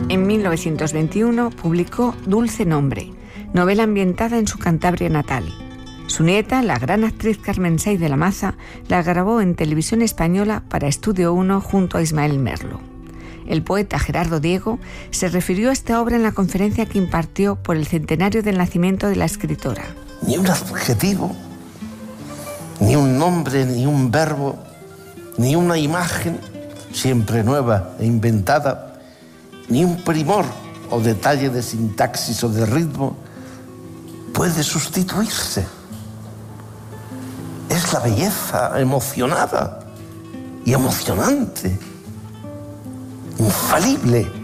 En 1921 publicó Dulce Nombre, novela ambientada en su Cantabria natal. Su nieta, la gran actriz Carmen Saiz de la Maza, la grabó en televisión española para Estudio 1 junto a Ismael Merlo. El poeta Gerardo Diego se refirió a esta obra en la conferencia que impartió por el centenario del nacimiento de la escritora. Ni un adjetivo, ni un nombre, ni un verbo, ni una imagen, siempre nueva e inventada, ni un primor o detalle de sintaxis o de ritmo puede sustituirse. Es la belleza emocionada y emocionante, infalible.